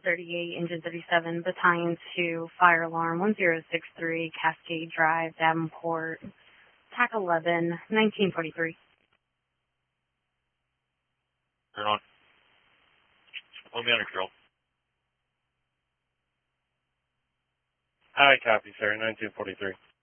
38, Engine 37, Battalion 2, Fire Alarm 1063, Cascade Drive, Davenport, TAC 11, 1943. Turn on. Hold me under control. Hi, copy, sir, 1943.